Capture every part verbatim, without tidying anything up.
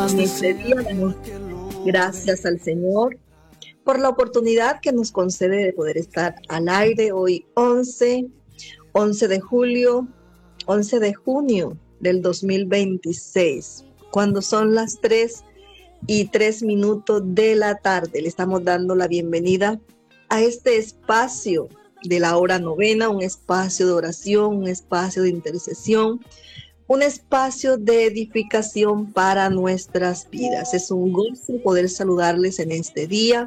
En este día damos gracias al Señor por la oportunidad que nos concede de poder estar al aire hoy once, once de julio, once de junio del dos mil veintiséis, cuando son las tres y tres minutos de la tarde. Le estamos dando la bienvenida a este espacio de la hora novena, un espacio de oración, un espacio de intercesión, un espacio de edificación para nuestras vidas. Es un gozo poder saludarles en este día,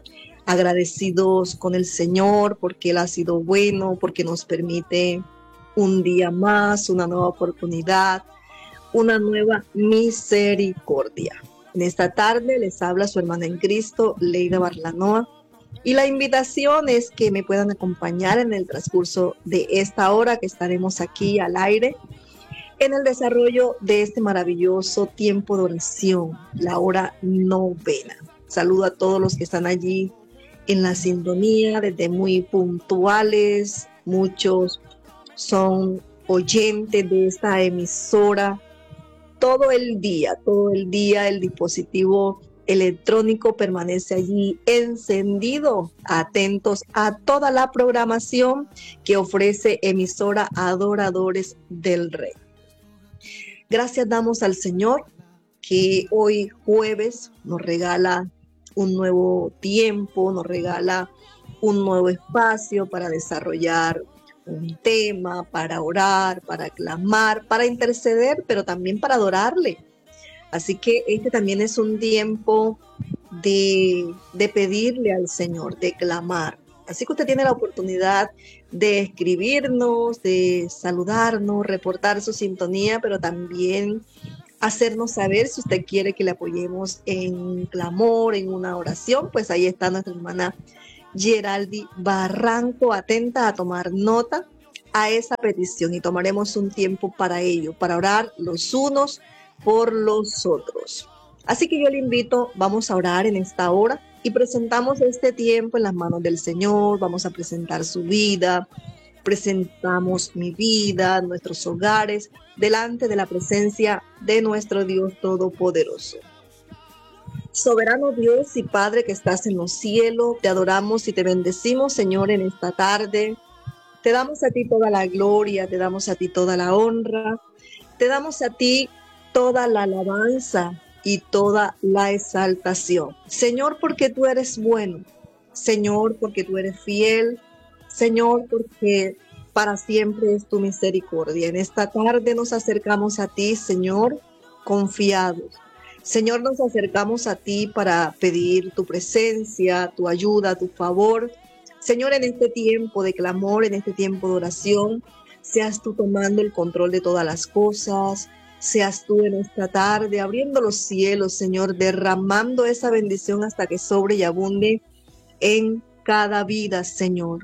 agradecidos con el Señor porque Él ha sido bueno, porque nos permite un día más, una nueva oportunidad, una nueva misericordia. En esta tarde les habla su hermana en Cristo, Leida Barlanoa, y la invitación es que me puedan acompañar en el transcurso de esta hora que estaremos aquí al aire, en el desarrollo de este maravilloso tiempo de oración, la hora novena. Saludo a todos los que están allí en la sintonía, desde muy puntuales. Muchos son oyentes de esta emisora. Todo el día, todo el día el dispositivo electrónico permanece allí encendido, atentos a toda la programación que ofrece emisora Adoradores del Rey. Gracias damos al Señor que hoy jueves nos regala un nuevo tiempo, nos regala un nuevo espacio para desarrollar un tema, para orar, para clamar, para interceder, pero también para adorarle. Así que este también es un tiempo de, de pedirle al Señor, de clamar. Así que usted tiene la oportunidad de escribirnos, de saludarnos, reportar su sintonía, pero también hacernos saber si usted quiere que le apoyemos en clamor, en una oración. Pues ahí está nuestra hermana Geraldi Barranco, atenta a tomar nota a esa petición, y tomaremos un tiempo para ello, para orar los unos por los otros. Así que yo le invito, vamos a orar en esta hora y presentamos este tiempo en las manos del Señor. Vamos a presentar su vida, presentamos mi vida, nuestros hogares, delante de la presencia de nuestro Dios Todopoderoso. Soberano Dios y Padre que estás en los cielos, te adoramos y te bendecimos, Señor, en esta tarde. Te damos a ti toda la gloria, te damos a ti toda la honra, te damos a ti toda la alabanza y toda la exaltación. Señor, porque tú eres bueno. Señor, porque tú eres fiel. Señor, porque para siempre es tu misericordia. En esta tarde nos acercamos a ti, Señor, confiados. Señor, nos acercamos a ti para pedir tu presencia, tu ayuda, tu favor. Señor, en este tiempo de clamor, en este tiempo de oración, seas tú tomando el control de todas las cosas. Seas tú en esta tarde abriendo los cielos, Señor, derramando esa bendición hasta que sobre y abunde en cada vida, Señor.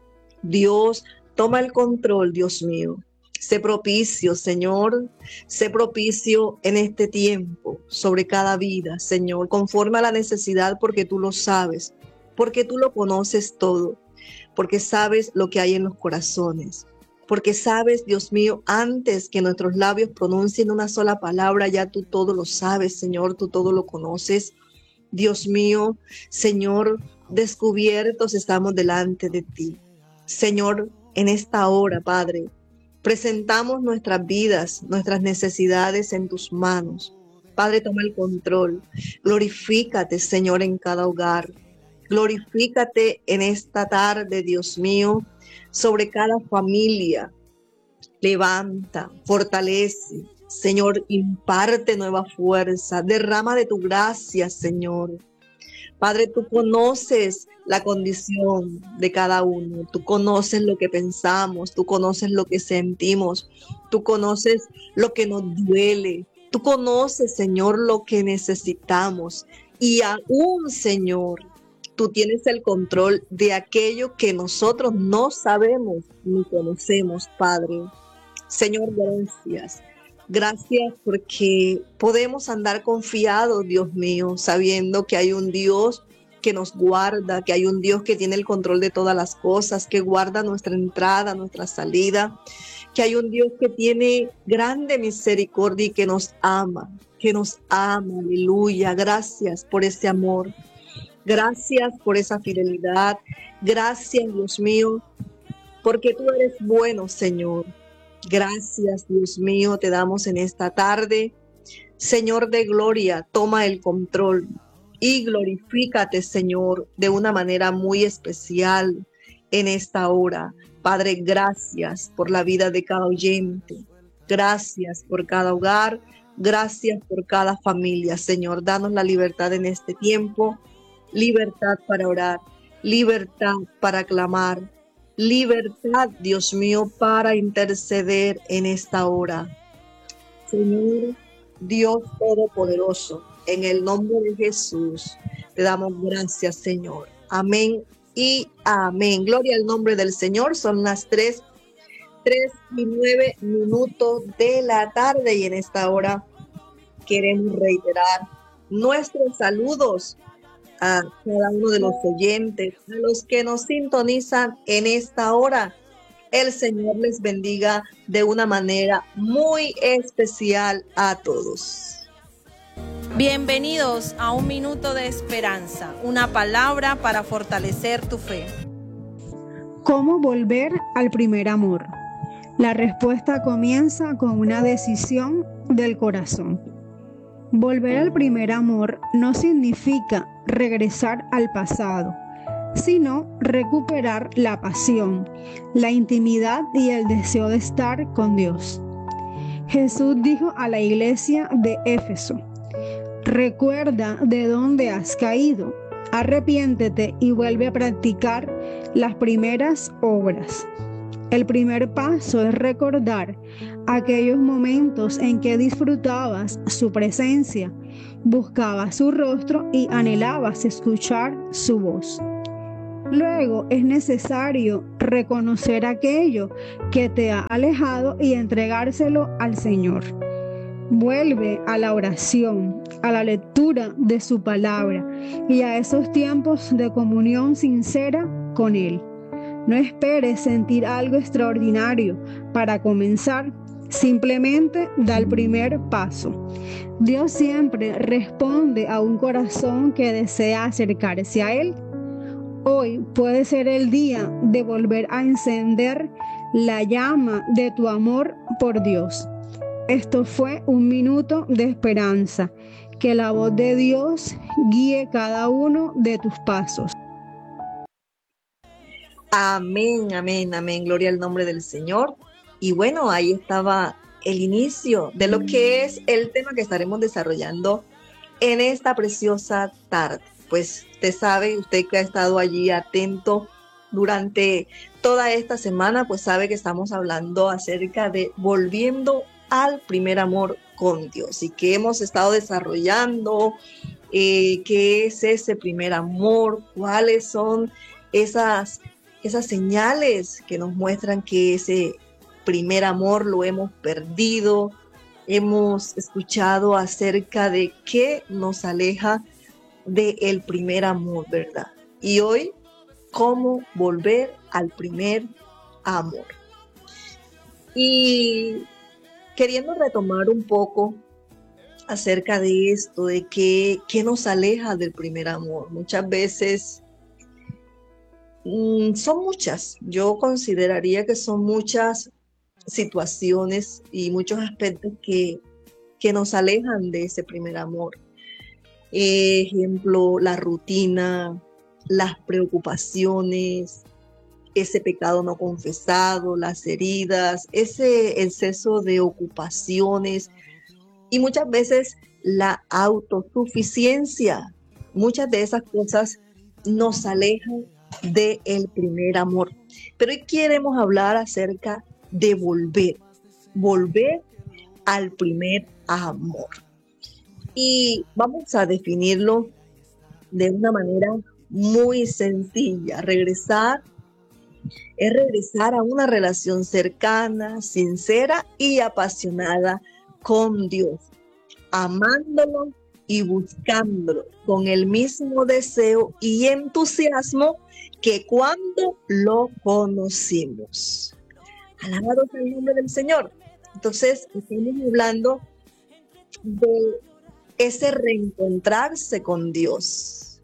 Dios, toma el control, Dios mío. Sé propicio, Señor. Sé propicio en este tiempo sobre cada vida, Señor, conforme a la necesidad, porque tú lo sabes, porque tú lo conoces todo, porque sabes lo que hay en los corazones. Porque sabes, Dios mío, antes que nuestros labios pronuncien una sola palabra, ya tú todo lo sabes, Señor, tú todo lo conoces. Dios mío, Señor, descubiertos estamos delante de ti. Señor, en esta hora, Padre, presentamos nuestras vidas, nuestras necesidades en tus manos. Padre, toma el control. Glorifícate, Señor, en cada hogar. Glorifícate en esta tarde, Dios mío, sobre cada familia. Levanta, fortalece, Señor, imparte nueva fuerza, derrama de tu gracia, Señor. Padre, tú conoces la condición de cada uno, tú conoces lo que pensamos, tú conoces lo que sentimos, tú conoces lo que nos duele, tú conoces, Señor, lo que necesitamos, y aún, Señor, tú tienes el control de aquello que nosotros no sabemos ni conocemos, Padre. Señor, gracias. Gracias porque podemos andar confiados, Dios mío, sabiendo que hay un Dios que nos guarda, que hay un Dios que tiene el control de todas las cosas, que guarda nuestra entrada, nuestra salida, que hay un Dios que tiene grande misericordia y que nos ama, que nos ama, aleluya. Gracias por ese amor. Gracias por esa fidelidad. Gracias, Dios mío, porque tú eres bueno, Señor. Gracias, Dios mío, te damos en esta tarde. Señor de gloria, toma el control y glorifícate, Señor, de una manera muy especial en esta hora. Padre, gracias por la vida de cada oyente. Gracias por cada hogar. Gracias por cada familia, Señor. Danos la libertad en este tiempo. Libertad para orar. Libertad para clamar. Libertad, Dios mío, para interceder en esta hora. Señor, Dios Todopoderoso, en el nombre de Jesús, te damos gracias, Señor. Amén y amén. Gloria al nombre del Señor. Son las tres, tres y nueve minutos de la tarde y en esta hora queremos reiterar nuestros saludos a cada uno de los oyentes, a los que nos sintonizan en esta hora. El Señor les bendiga de una manera muy especial a todos. Bienvenidos a Un Minuto de Esperanza, una palabra para fortalecer tu fe. ¿Cómo volver al primer amor? La respuesta comienza con una decisión del corazón. Volver al primer amor no significa regresar al pasado, sino recuperar la pasión, la intimidad y el deseo de estar con Dios. Jesús dijo a la iglesia de Éfeso: recuerda de dónde has caído, arrepiéntete y vuelve a practicar las primeras obras. El primer paso es recordar aquellos momentos en que disfrutabas su presencia, buscabas su rostro y anhelabas escuchar su voz. Luego es necesario reconocer aquello que te ha alejado y entregárselo al Señor. Vuelve a la oración, a la lectura de su palabra y a esos tiempos de comunión sincera con Él. No esperes sentir algo extraordinario para comenzar, simplemente da el primer paso. Dios siempre responde a un corazón que desea acercarse a Él. Hoy puede ser el día de volver a encender la llama de tu amor por Dios. Esto fue Un Minuto de Esperanza. Que la voz de Dios guíe cada uno de tus pasos. Amén, amén, amén. Gloria al nombre del Señor. Y bueno, ahí estaba el inicio de lo que es el tema que estaremos desarrollando en esta preciosa tarde. Pues usted sabe, usted que ha estado allí atento durante toda esta semana, pues sabe que estamos hablando acerca de volviendo al primer amor con Dios y que hemos estado desarrollando eh, qué es ese primer amor, cuáles son esas esas señales que nos muestran que ese primer amor lo hemos perdido. Hemos escuchado acerca de qué nos aleja del primer amor, ¿verdad? Y hoy, ¿cómo volver al primer amor? Y queriendo retomar un poco acerca de esto, de qué, qué nos aleja del primer amor. Muchas veces son muchas, yo consideraría que son muchas situaciones y muchos aspectos que, que nos alejan de ese primer amor. Ejemplo, la rutina, las preocupaciones, ese pecado no confesado, las heridas, ese exceso de ocupaciones y muchas veces la autosuficiencia. Muchas de esas cosas nos alejan del primer amor. Pero hoy queremos hablar acerca de volver, volver al primer amor. Y vamos a definirlo de una manera muy sencilla. Regresar es regresar a una relación cercana, sincera y apasionada con Dios, amándolo y buscándolo con el mismo deseo y entusiasmo que cuando lo conocimos. Alabado sea el nombre del Señor. Entonces, estamos hablando de ese reencontrarse con Dios,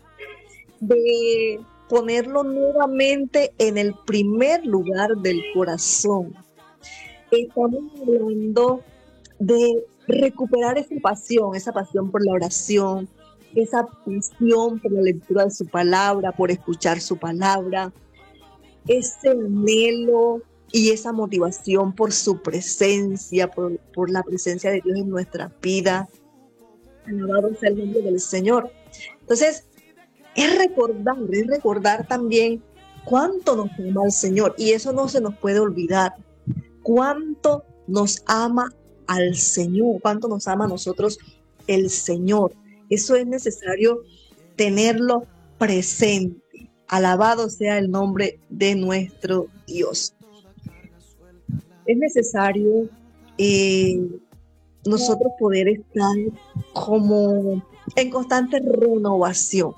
de ponerlo nuevamente en el primer lugar del corazón. Estamos hablando de recuperar esa pasión, esa pasión por la oración, esa pasión por la lectura de su palabra, por escuchar su palabra, ese anhelo y esa motivación por su presencia, por, por la presencia de Dios en nuestra vida. Alabado sea el nombre del Señor. Entonces, es recordar, es recordar también cuánto nos ama el Señor, y eso no se nos puede olvidar. Cuánto nos ama al Señor, cuánto nos ama a nosotros el Señor. Eso es necesario tenerlo presente. Alabado sea el nombre de nuestro Dios. Es necesario eh, nosotros poder estar como en constante renovación.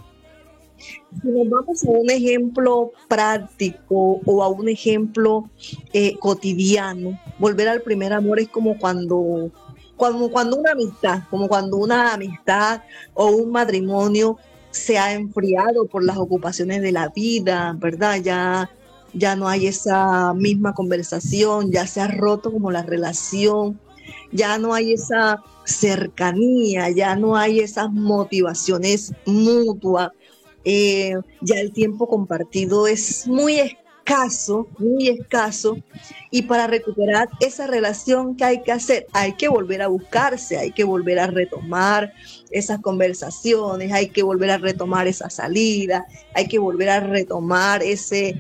Si nos vamos a un ejemplo práctico o a un ejemplo eh, cotidiano, volver al primer amor es como cuando, cuando, cuando una amistad, como cuando una amistad o un matrimonio se ha enfriado por las ocupaciones de la vida, ¿verdad? Ya, ya no hay esa misma conversación, ya se ha roto como la relación, ya no hay esa cercanía, ya no hay esas motivaciones mutuas. Eh, ya el tiempo compartido es muy escaso, muy escaso, y para recuperar esa relación, ¿qué hay que hacer? Hay que volver a buscarse, hay que volver a retomar esas conversaciones, hay que volver a retomar esa salida, hay que volver a retomar ese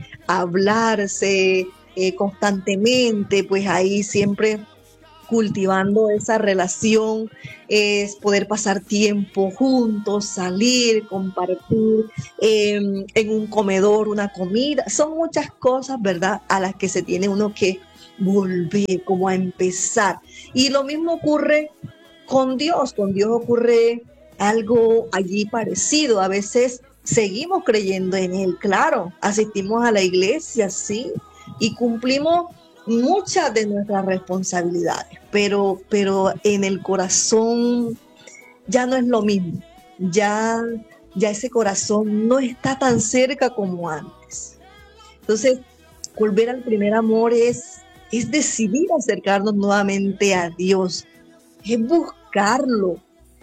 hablarse eh, constantemente, pues ahí siempre cultivando esa relación, es poder pasar tiempo juntos, salir, compartir eh, en un comedor, una comida. Son muchas cosas, ¿verdad?, a las que se tiene uno que volver, como a empezar. Y lo mismo ocurre con Dios. Con Dios ocurre algo allí parecido. A veces seguimos creyendo en Él, claro, asistimos a la iglesia, sí, y cumplimos muchas de nuestras responsabilidades, pero, pero en el corazón ya no es lo mismo, ya, ya ese corazón no está tan cerca como antes. Entonces, volver al primer amor es, es decidir acercarnos nuevamente a Dios, es buscarlo,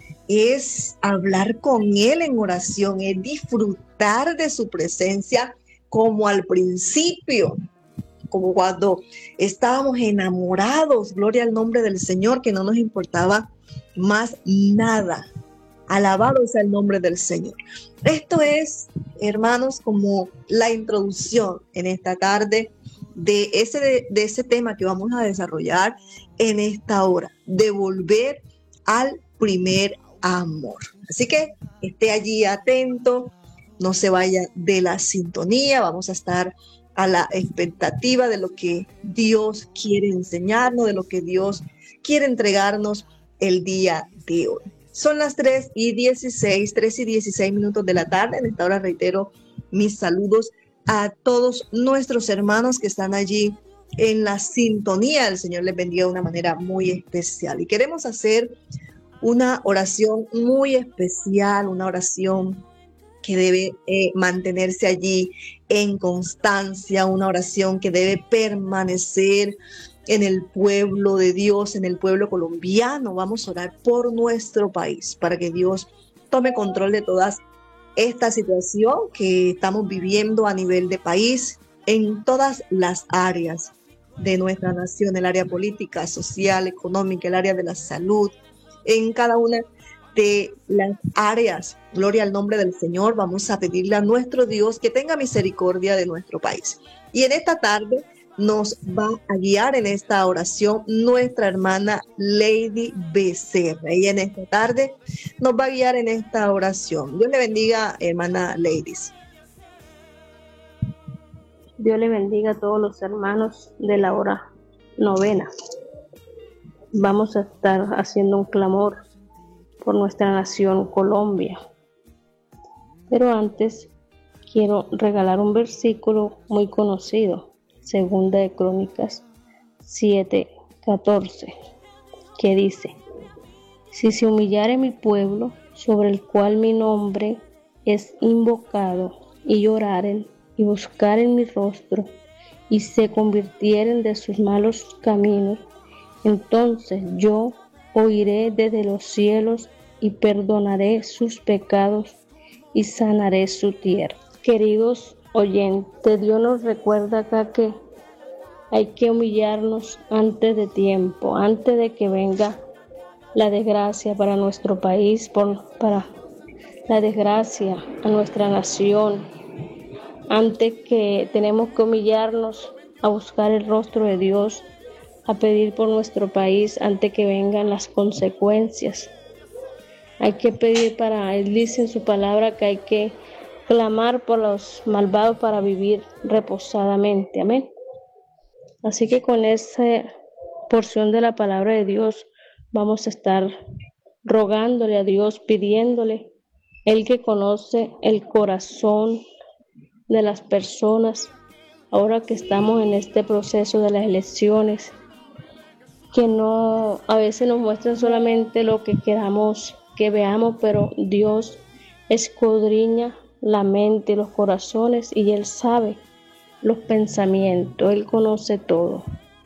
es hablar con Él en oración, es disfrutar de su presencia como al principio, como cuando estábamos enamorados, gloria al nombre del Señor, que no nos importaba más nada. Alabado sea el nombre del Señor. Esto es, hermanos, como la introducción en esta tarde de ese, de, de ese tema que vamos a desarrollar en esta hora, de volver al primer amor. Así que esté allí atento, no se vaya de la sintonía, vamos a estar a la expectativa de lo que Dios quiere enseñarnos, de lo que Dios quiere entregarnos el día de hoy. Son las tres y dieciséis, tres y dieciséis minutos de la tarde. En esta hora reitero mis saludos a todos nuestros hermanos que están allí en la sintonía. El Señor les bendiga de una manera muy especial. Y queremos hacer una oración muy especial, una oración que debe eh, mantenerse allí en constancia, una oración que debe permanecer en el pueblo de Dios, en el pueblo colombiano. Vamos a orar por nuestro país, para que Dios tome control de toda esta situación que estamos viviendo a nivel de país, en todas las áreas de nuestra nación, el área política, social, económica, el área de la salud, en cada una de las áreas. Gloria al nombre del Señor. Vamos a pedirle a nuestro Dios que tenga misericordia de nuestro país. Y en esta tarde nos va a guiar en esta oración nuestra hermana Lady Becerra. Y en esta tarde nos va a guiar en esta oración. Dios le bendiga, hermana Ladies. Dios le bendiga a todos los hermanos de la hora novena. Vamos a estar haciendo un clamor por nuestra nación Colombia. Pero antes quiero regalar un versículo muy conocido, Segunda de Crónicas siete catorce, que dice: Si se humillare mi pueblo, sobre el cual mi nombre es invocado, y lloraren y buscaren mi rostro, y se convirtieren de sus malos caminos, entonces yo oiré desde los cielos y perdonaré sus pecados y sanaré su tierra. Queridos oyentes, Dios nos recuerda acá que hay que humillarnos antes de tiempo, antes de que venga la desgracia para nuestro país, por, para la desgracia a nuestra nación. Antes que tenemos que humillarnos a buscar el rostro de Dios, a pedir por nuestro país antes que vengan las consecuencias. Hay que pedir para, Él dice en su palabra que hay que clamar por los malvados para vivir reposadamente. Amén. Así que con esa porción de la palabra de Dios vamos a estar rogándole a Dios, pidiéndole, Él que conoce el corazón de las personas, ahora que estamos en este proceso de las elecciones, que no, a veces nos muestran solamente lo que queramos que veamos, pero Dios escudriña la mente y los corazones y Él sabe los pensamientos, Él conoce todo.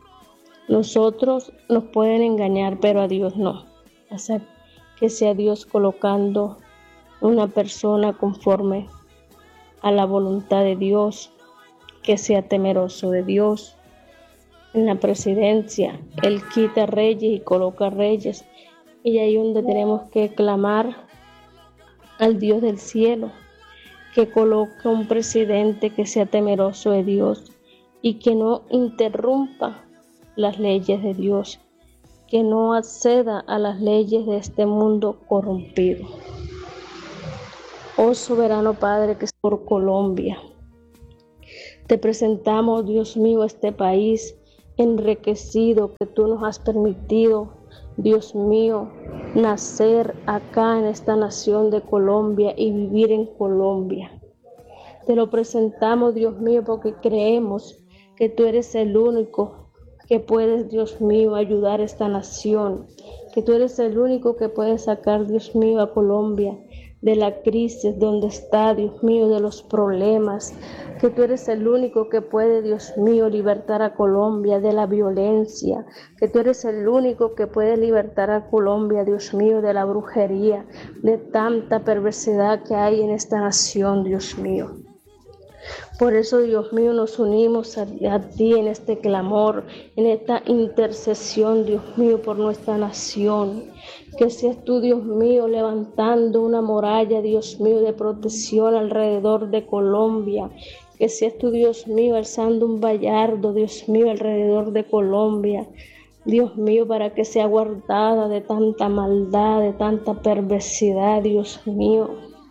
Nosotros nos pueden engañar, pero a Dios no. O sea, que sea Dios colocando una persona conforme a la voluntad de Dios, que sea temeroso de Dios. En la presidencia, Él quita reyes y coloca reyes, y ahí es donde tenemos que clamar al Dios del cielo, que coloque un presidente que sea temeroso de Dios y que no interrumpa las leyes de Dios, que no acceda a las leyes de este mundo corrompido. Oh soberano Padre, que es por Colombia, te presentamos, Dios mío, este país enriquecido que tú nos has permitido, Dios mío, nacer acá en esta nación de Colombia y vivir en Colombia. Te lo presentamos, Dios mío, porque creemos que tú eres el único que puedes, Dios mío, ayudar a esta nación, que tú eres el único que puede sacar, Dios mío, a Colombia de la crisis donde está, Dios mío, de los problemas, que tú eres el único que puede, Dios mío, libertar a Colombia de la violencia, que tú eres el único que puede libertar a Colombia, Dios mío, de la brujería, de tanta perversidad que hay en esta nación, Dios mío. Por eso, Dios mío, nos unimos a, a ti en este clamor, en esta intercesión, Dios mío, por nuestra nación. Que seas tú, Dios mío, levantando una muralla, Dios mío, de protección alrededor de Colombia. Que seas tú, Dios mío, alzando un vallardo, Dios mío, alrededor de Colombia. Dios mío, para que sea guardada de tanta maldad, de tanta perversidad, Dios mío.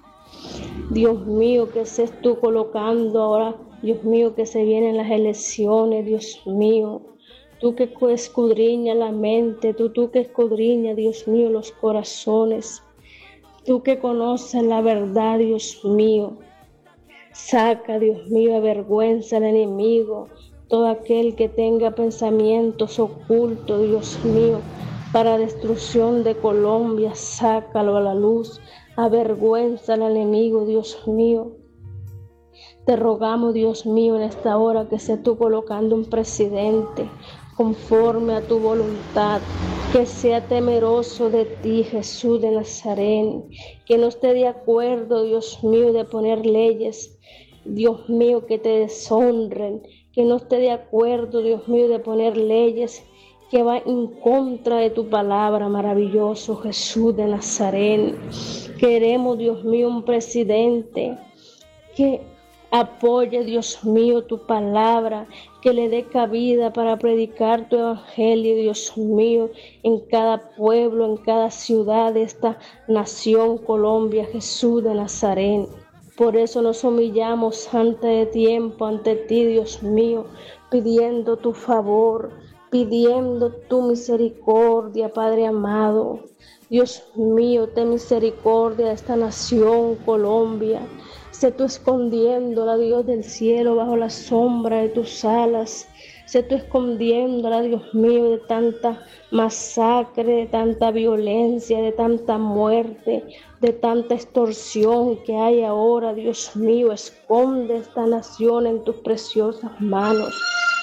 Dios mío, que seas tú colocando ahora, Dios mío, que se vienen las elecciones, Dios mío. Tú que escudriñas la mente, tú, tú que escudriñas, Dios mío, los corazones. Tú que conoces la verdad, Dios mío. Saca, Dios mío, avergüenza al enemigo, todo aquel que tenga pensamientos ocultos, Dios mío, para destrucción de Colombia, sácalo a la luz. Avergüenza al enemigo, Dios mío. Te rogamos, Dios mío, en esta hora que seas tú colocando un presidente conforme a tu voluntad, que sea temeroso de ti, Jesús de Nazaret, que no esté de acuerdo, Dios mío, de poner leyes, Dios mío, que te deshonren, que no esté de acuerdo, Dios mío, de poner leyes que va en contra de tu palabra, maravilloso Jesús de Nazaret. Queremos, Dios mío, un presidente que apoye, Dios mío, tu palabra, que le dé cabida para predicar tu evangelio, Dios mío, en cada pueblo, en cada ciudad de esta nación Colombia, Jesús de Nazaret. Por eso nos humillamos antes de tiempo, ante ti, Dios mío, pidiendo tu favor, pidiendo tu misericordia, Padre amado. Dios mío, ten misericordia de esta nación, Colombia. Sé tú escondiéndola, Dios del cielo, bajo la sombra de tus alas. sé tú escondiéndola, Dios mío, de tanta masacre, de tanta violencia, de tanta muerte, de tanta extorsión que hay ahora, Dios mío. Esconde esta nación en tus preciosas manos.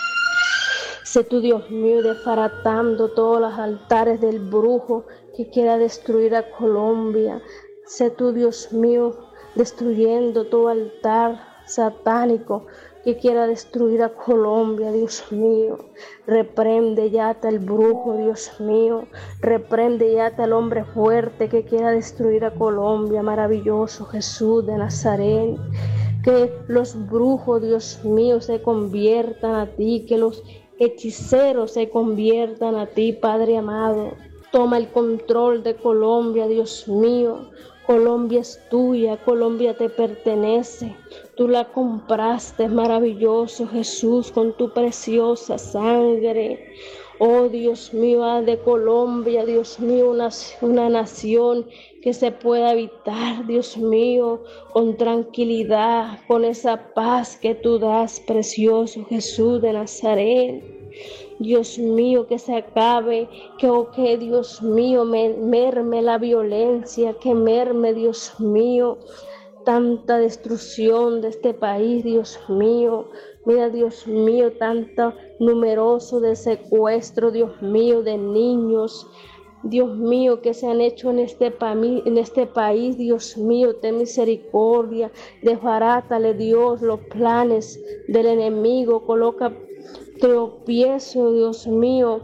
Sé tú, Dios mío, desbaratando todos los altares del brujo que quiera destruir a Colombia. Sé tú, Dios mío, destruyendo todo altar satánico que quiera destruir a Colombia, Dios mío. Reprende ya hasta el brujo, Dios mío. Reprende ya hasta el hombre fuerte que quiera destruir a Colombia. Maravilloso Jesús de Nazaret. Que los brujos, Dios mío, se conviertan a ti, que los hechiceros se conviertan a ti, Padre amado. Toma el control de Colombia, Dios mío. Colombia es tuya, Colombia te pertenece. Tú la compraste, maravilloso Jesús, con tu preciosa sangre. Oh Dios mío, haz de Colombia, Dios mío, una, una nación que se pueda habitar, Dios mío, con tranquilidad, con esa paz que tú das, precioso Jesús de Nazaret. Dios mío, que se acabe, que, oh, que Dios mío, me, merme la violencia, que merme, Dios mío, tanta destrucción de este país, Dios mío. Mira, Dios mío, tanto numeroso de secuestro, Dios mío, de niños, Dios mío, que se han hecho en este, pa en este país, Dios mío, ten misericordia, desbarátale, Dios, los planes del enemigo, coloca tropiezo, Dios mío,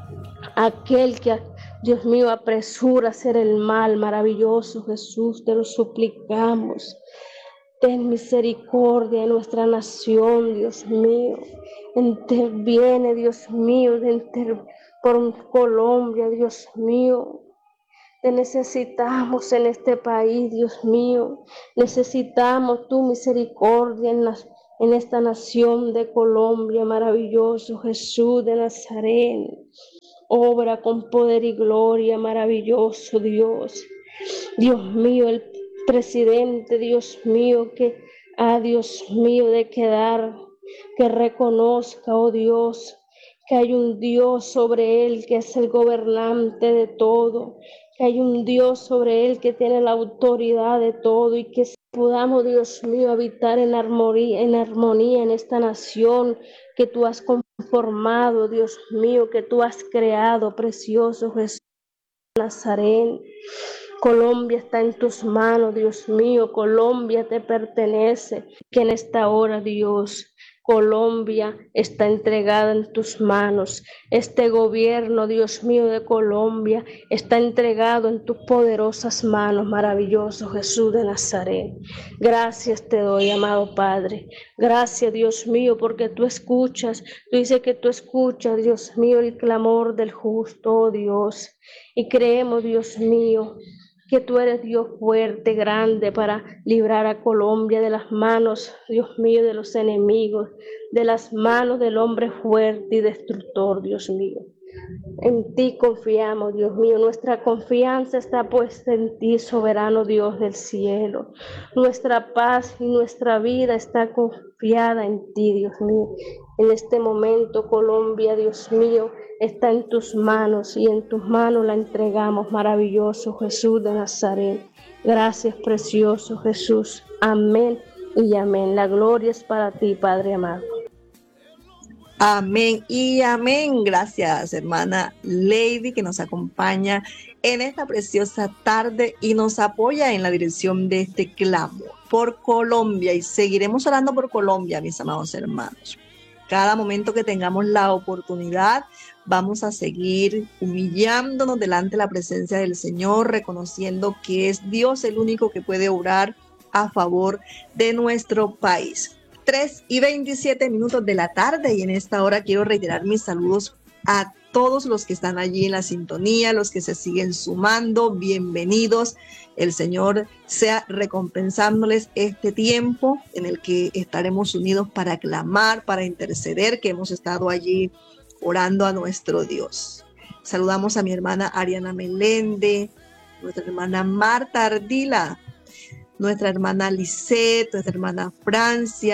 aquel que, Dios mío, apresura a hacer el mal, maravilloso Jesús, te lo suplicamos. Ten misericordia en nuestra nación, Dios mío. Interviene, Dios mío, inter por Colombia, Dios mío. Te necesitamos en este país, Dios mío. Necesitamos tu misericordia en, la, en esta nación de Colombia, maravilloso Jesús de Nazaret. Obra con poder y gloria, maravilloso Dios. Dios mío, el presidente, Dios mío, que, ah, Dios mío, de quedar, que reconozca, oh Dios, que hay un Dios sobre él, que es el gobernante de todo, que hay un Dios sobre él que tiene la autoridad de todo, y que podamos, Dios mío, habitar en armonía, en armonía en esta nación que tú has conformado, Dios mío, que tú has creado, precioso Jesús de Nazaret. Colombia está en tus manos, Dios mío. Colombia te pertenece. Que en esta hora, Dios, Colombia está entregada en tus manos. Este gobierno, Dios mío, de Colombia está entregado en tus poderosas manos, maravilloso Jesús de Nazaret. Gracias te doy, amado Padre. Gracias, Dios mío, porque tú escuchas. Tú dices que tú escuchas, Dios mío, el clamor del justo, oh Dios. Y creemos, Dios mío, que tú eres Dios fuerte, grande, para librar a Colombia de las manos, Dios mío, de los enemigos, de las manos del hombre fuerte y destructor, Dios mío. En ti confiamos, Dios mío. Nuestra confianza está puesta en ti, soberano Dios del cielo. Nuestra paz y nuestra vida está confiada en ti, Dios mío. En este momento, Colombia, Dios mío, está en tus manos, y en tus manos la entregamos, maravilloso Jesús de Nazaret. Gracias, precioso Jesús. Amén y amén. La gloria es para ti, Padre amado. Amén y amén. Gracias, hermana Lady, que nos acompaña en esta preciosa tarde y nos apoya en la dirección de este clamor por Colombia. Y seguiremos orando por Colombia, mis amados hermanos. Cada momento que tengamos la oportunidad, vamos a seguir humillándonos delante de la presencia del Señor, reconociendo que es Dios el único que puede obrar a favor de nuestro país. tres y veintisiete minutos de la tarde, y en esta hora quiero reiterar mis saludos a todos los que están allí en la sintonía, los que se siguen sumando, bienvenidos. El Señor sea recompensándoles este tiempo en el que estaremos unidos para clamar, para interceder, que hemos estado allí orando a nuestro Dios. Saludamos a mi hermana Ariana Melende, nuestra hermana Marta Ardila, nuestra hermana Lisette, nuestra hermana Francia,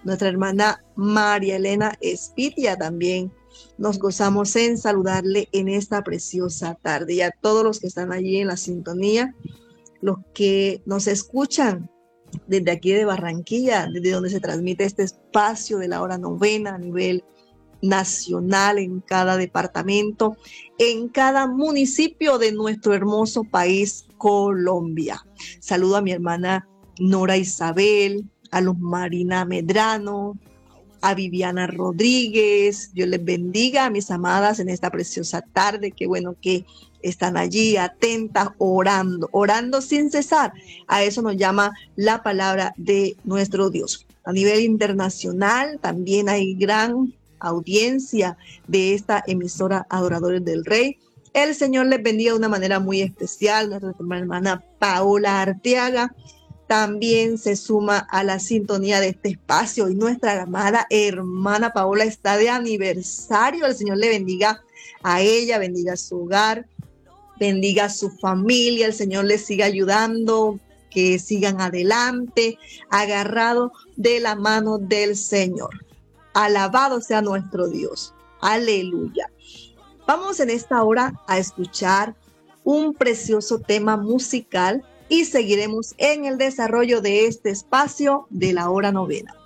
nuestra hermana María Elena Espitia también. Nos gozamos en saludarle en esta preciosa tarde. Y a todos los que están allí en la sintonía, los que nos escuchan desde aquí de Barranquilla, desde donde se transmite este espacio de la hora novena a nivel nacional, en cada departamento, en cada municipio de nuestro hermoso país, Colombia. Saludo a mi hermana Nora Isabel, a Luz Marina Medrano, a Viviana Rodríguez. Dios les bendiga, mis amadas, en esta preciosa tarde. Qué bueno que están allí atentas, orando, orando sin cesar. A eso nos llama la palabra de nuestro Dios. A nivel internacional también hay gran audiencia de esta emisora Adoradores del Rey. El Señor les bendiga de una manera muy especial. Nuestra hermana Paola Arteaga también se suma a la sintonía de este espacio, y nuestra amada hermana Paola está de aniversario. El Señor le bendiga a ella, bendiga a su hogar, bendiga a su familia. El Señor les siga ayudando, que sigan adelante, agarrados de la mano del Señor. Alabado sea nuestro Dios. Aleluya. Vamos en esta hora a escuchar un precioso tema musical y seguiremos en el desarrollo de este espacio de la hora novena.